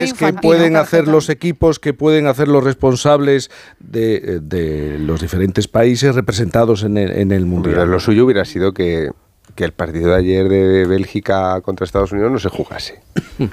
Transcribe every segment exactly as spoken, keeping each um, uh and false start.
Es que pueden hacer los equipos, que pueden hacer los responsables de, de los diferentes países representados en el, en el Mundial. Pero lo suyo hubiera sido que, que el partido de ayer de Bélgica contra Estados Unidos no se jugase.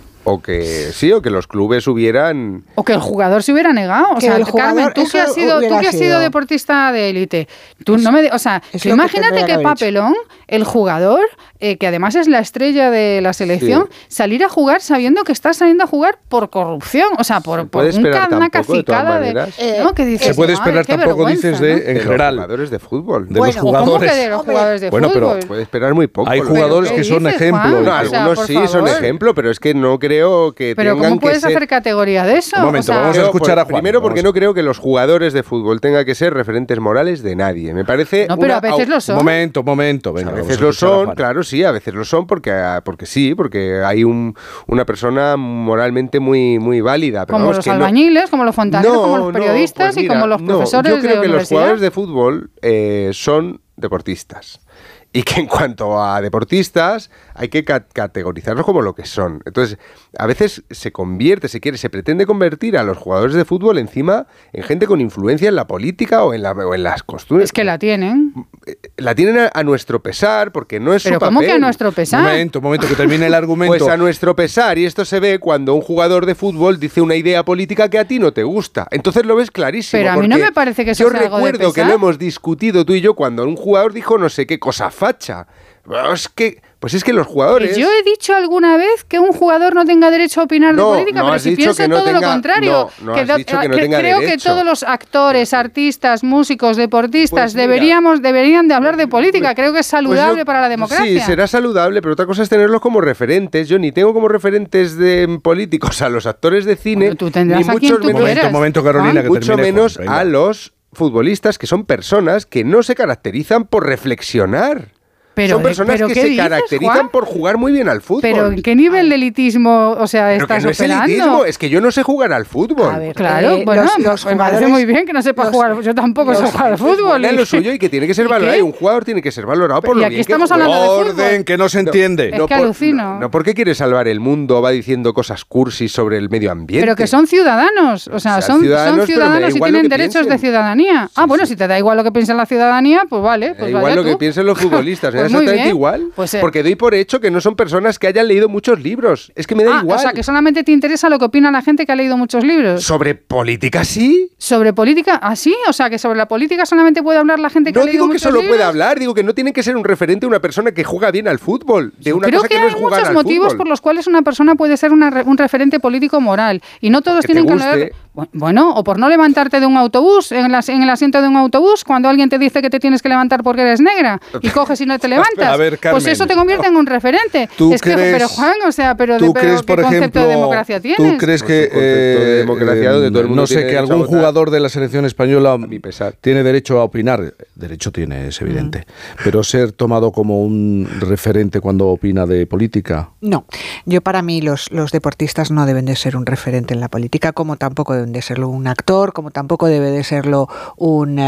O que sí, o que los clubes hubieran... O que el jugador se hubiera negado. O que sea, Carmen, tú que has sido, tú que has sido deportista de élite, tú es, no me... O sea, tú imagínate qué papelón el jugador, eh, que además es la estrella de la selección, sí. salir a jugar sabiendo que está saliendo a jugar por corrupción. O sea, por, por un, una cacicada de... de eh, ¿no? que dices, se puede esperar tampoco, dices, de, ¿no? en de general. Los jugadores de fútbol. De bueno, los jugadores. ¿Cómo que de los jugadores de bueno, fútbol? Pero puede esperar muy poco. Hay jugadores que son dices, ejemplo. No, algunos o sea, sí favor. son ejemplo, pero es que no creo que pero tengan ¿cómo puedes que ser... hacer categoría de eso? Un momento, o sea, vamos a escuchar a Juan. Primero porque vamos. no creo que los jugadores de fútbol tengan que ser referentes morales de nadie. Me parece... No, pero una... a veces lo son. Momento, momento. Venga, a veces lo son, claro, sí, a veces lo son porque, porque sí, porque hay un, una persona moralmente muy, muy válida. Pero como vamos, los que albañiles, no... como los fontaneros, no, como los periodistas no, pues y mira, como los no, profesores yo creo de que universidad. Los jugadores de fútbol eh, son deportistas. Y que en cuanto a deportistas hay que ca- categorizarlos como lo que son. Entonces, a veces se convierte, se quiere, se pretende convertir a los jugadores de fútbol encima en gente con influencia en la política o en, la, o en las costumbres. Es que la tienen. La tienen a, a nuestro pesar porque no es Pero su papel. ¿cómo que a nuestro pesar? Momento, momento, que termine el argumento. Pues a nuestro pesar, y esto se ve cuando un jugador de fútbol dice una idea política que a ti no te gusta. Entonces lo ves clarísimo. Pero a mí no me parece que eso yo sea algo de recuerdo que pesar. lo hemos discutido tú y yo cuando un jugador dijo no sé qué cosa facha. Es que, pues es que los jugadores... ¿Y yo he dicho alguna vez que un jugador no tenga derecho a opinar no, de política? No pero has si dicho pienso que no todo tenga, lo contrario. No, no que has do, dicho que no que tenga creo derecho. que todos los actores, artistas, músicos, deportistas pues mira, deberíamos deberían de hablar de política. Creo que es saludable pues yo, para la democracia. Sí, será saludable, pero otra cosa es tenerlos como referentes. Yo ni tengo como referentes de políticos a los actores de cine, bueno, tú tendrás ni a quien mucho tú menos, quieras. momento, Carolina, que mucho termine menos Juan, a los futbolistas, que son personas que no se caracterizan por reflexionar. Pero, son personas pero que ¿qué se dices, caracterizan Juan? por jugar muy bien al fútbol. Pero ¿en qué nivel de elitismo, o sea, Pero estás que no es operando? elitismo, es que yo no sé jugar al fútbol. A ver, Claro, eh, bueno, los, los me parece muy bien que no sepa los, jugar. Yo tampoco sé jugar al Pues fútbol. es y- lo suyo y que tiene que ser ¿Y valorado. qué? Y un jugador tiene que ser valorado por Y lo aquí bien que estamos juega. hablando de fútbol. Orden, que no se entiende. Es que por- alucino. No, ¿por qué quiere salvar el mundo? Va diciendo cosas cursis sobre el medio ambiente. Pero que son ciudadanos, o sea, O sea, son ciudadanos, son pero me da ciudadanos y igual lo tienen que derechos piensen. de ciudadanía. Ah, Sí, bueno, sí. si te da igual lo que piensa la ciudadanía, pues vale. Pues Da igual vaya lo que tú. piensen los futbolistas, me da Pues muy exactamente bien. igual. Pues, eh, porque doy por hecho que no son personas que hayan leído muchos libros. Es que me da ah, igual. o sea, que solamente te interesa lo que opina la gente que ha leído muchos libros. Sobre política sí. ¿Sobre política? ¿Ah, sí? O sea, que sobre la política solamente puede hablar la gente que No ha leído digo que muchos solo libros. pueda hablar, digo que no tiene que ser un referente una persona que juega bien al fútbol. De una Creo cosa que, que, no hay es jugar muchos al motivos fútbol. por los cuales una persona puede ser una re- un referente político moral. Y no todos Que te tienen que guste. leer... Bueno, o por no levantarte de un autobús, en, las- en el asiento de un autobús, cuando alguien te dice que te tienes que levantar porque eres negra, y coges y no te levantas. A ver, Carmen, pues eso te convierte en un referente. ¿tú Es que, crees- pero Juan, o sea, pero, ¿Tú de, pero crees, ¿qué por concepto ejemplo, de democracia tienes? ¿tú crees Pues que, un concepto de eh, democracia donde todo el mundo no sé, tiene que derecho a algún votar? jugador de la selección española mi pesar. tiene derecho a opinar? Derecho tiene, es evidente. Pero ser tomado como un referente cuando opina de política... No, yo para mí los, los deportistas no deben de ser un referente en la política, como tampoco deben de serlo un actor, como tampoco debe de serlo un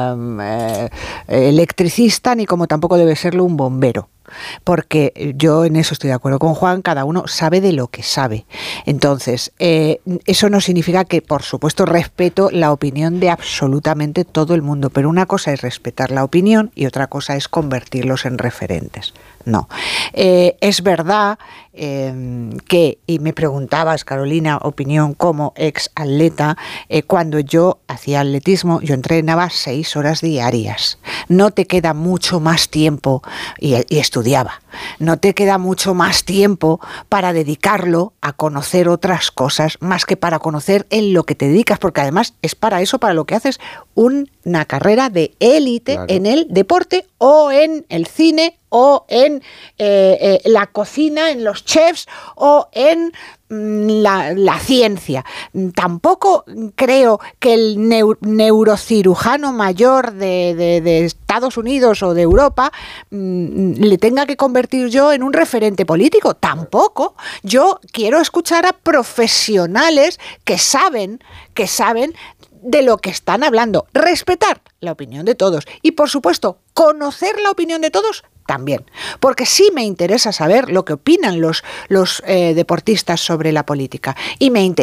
eh, eh, electricista, ni como tampoco debe serlo un bombero. Porque yo en eso estoy de acuerdo con Juan, cada uno sabe de lo que sabe. Entonces, eh, eso no significa que, por supuesto, respeto la opinión de absolutamente todo el mundo, pero una cosa es respetar la opinión y otra cosa es convertirlos en referentes. No. Eh, es verdad eh, que, y me preguntabas, Carolina, opinión como ex atleta, eh, cuando yo hacía atletismo, yo entrenaba seis horas diarias. No te queda mucho más tiempo, y, y estudiaba, no te queda mucho más tiempo para dedicarlo a conocer otras cosas, más que para conocer en lo que te dedicas, porque además es para eso, para lo que haces una carrera de élite, claro, en el deporte o en el cine o en eh, eh, la cocina, en los chefs o en mm, la, la ciencia. Tampoco creo que el neu neurocirujano mayor de, de, de Estados Unidos o de Europa mm, le tenga que convertir yo en un referente político. Tampoco. Yo quiero escuchar a profesionales que saben, que saben de lo que están hablando, respetar la opinión de todos y, por supuesto, conocer la opinión de todos, también, porque sí me interesa saber lo que opinan los, los eh, deportistas sobre la política y me interesa